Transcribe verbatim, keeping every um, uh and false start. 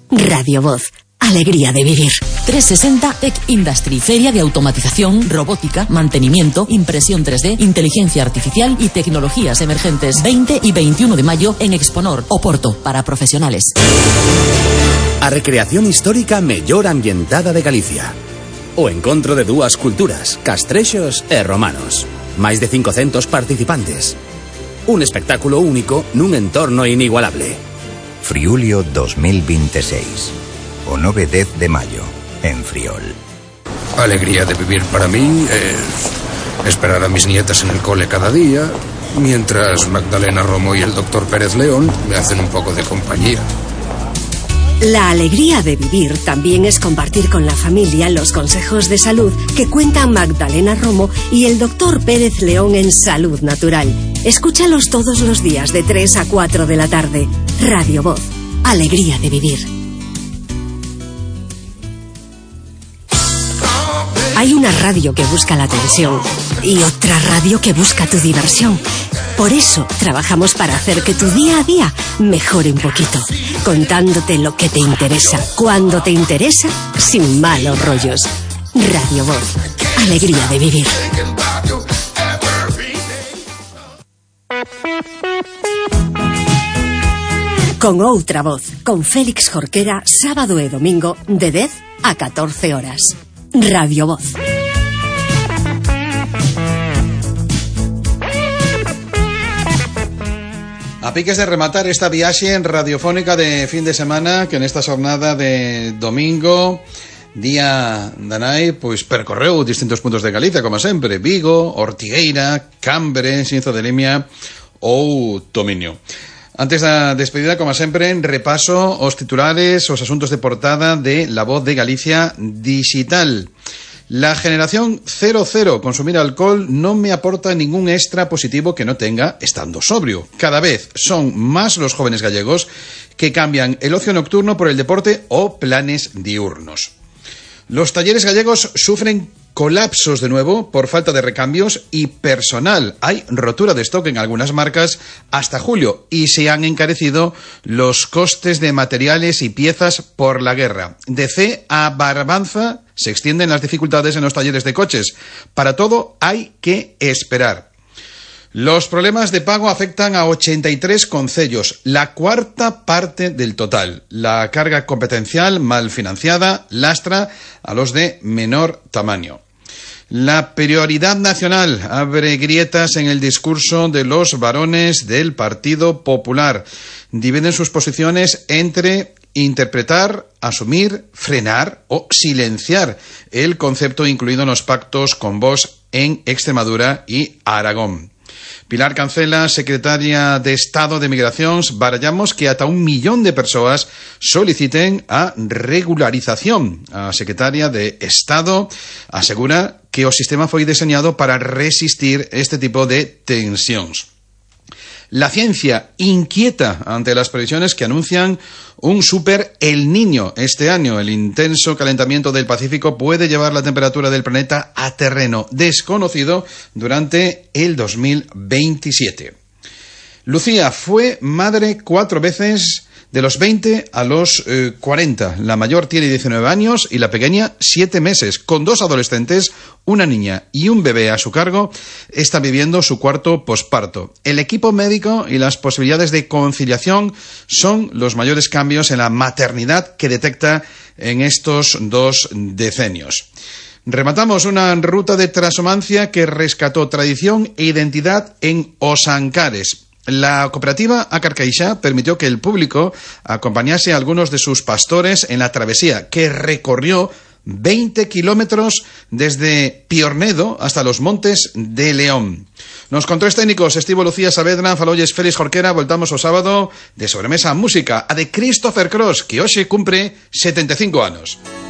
Radio Voz. Alegría de vivir. trescientos sesenta Tech Industry, feria de automatización, robótica, mantenimiento, impresión tres D, inteligencia artificial y tecnologías emergentes. veinte y veintiuno de mayo en Exponor, Oporto, para profesionales. A recreación histórica mellor ambientada de Galicia. O encontro de dúas culturas, castrexos e romanos. Máis de cincocentos participantes. Un espectáculo único nun entorno inigualable. Friulio dos mil veintiséis. O nove e dez de mayo, en Friol. Alegría de vivir para mí es esperar a mis nietas en el cole cada día, mientras Magdalena Romo y el doctor Pérez León me hacen un poco de compañía. La alegría de vivir también es compartir con la familia los consejos de salud que cuentan Magdalena Romo y el doctor Pérez León en Salud Natural. Escúchalos todos los días de tres a cuatro de la tarde. Radio Voz. Alegría de vivir. Hay una radio que busca la atención y otra radio que busca tu diversión. Por eso trabajamos para hacer que tu día a día mejore un poquito, contándote lo que te interesa, cuando te interesa, sin malos rollos. Radio Voz. Alegría de vivir. Con outra voz, con Félix Jorquera, sábado e domingo, de dez a catorce horas. Radio Voz. A piques de rematar esta viaxe radiofónica de fin de semana, que nesta xornada de domingo, día danai, pois percorreu distintos puntos de Galicia, como sempre, Vigo, Ortigueira, Cambre, Xinzo de Limia ou Tomiño. Antes da despedida, como sempre, repaso os titulares, os asuntos de portada de La Voz de Galicia Digital. La generación cero cero, consumir alcohol no me aporta ningún extra positivo que no tenga estando sobrio. Cada vez son más los jóvenes gallegos que cambian el ocio nocturno por el deporte o planes diurnos. Los talleres gallegos sufren colapsos de nuevo por falta de recambios y personal. Hay rotura de stock en algunas marcas hasta julio y se han encarecido los costes de materiales y piezas por la guerra. De C a Barbanza se extienden las dificultades en los talleres de coches. Para todo hay que esperar. Los problemas de pago afectan a ochenta y tres concellos, la cuarta parte del total. La carga competencial mal financiada lastra a los de menor tamaño. La prioridad nacional abre grietas en el discurso de los varones del Partido Popular. Dividen sus posiciones entre interpretar, asumir, frenar o silenciar el concepto incluido en los pactos con Vox en Extremadura y Aragón. Pilar Cancela, secretaria de Estado de Migracións, barallamos que ata un millón de persoas soliciten a regularización. A secretaria de Estado asegura que o sistema foi deseñado para resistir este tipo de tensións. La ciencia inquieta ante las previsiones que anuncian un super El Niño este año. El intenso calentamiento del Pacífico puede llevar la temperatura del planeta a terreno desconocido durante el dos mil veintisiete. Lucía fue madre cuatro veces de los veinte a los eh, cuarenta. La mayor tiene diecinueve años y la pequeña siete meses. Con dos adolescentes, una niña y un bebé a su cargo, está viviendo su cuarto posparto. El equipo médico y las posibilidades de conciliación son los mayores cambios en la maternidad que detecta en estos dos decenios. Rematamos una ruta de transhumancia que rescató tradición e identidad en Os Ancares. La cooperativa Acarcaixá permitió que el público acompañase a algunos de sus pastores en la travesía, que recorrió veinte kilómetros desde Piornedo hasta los Montes de León. Nos controles técnicos Estivo Lucía Saavedra, falolles Félix Jorquera. Voltamos o sábado de sobremesa música, a de Christopher Cross, que hoxe cumpre setenta e cinco anos.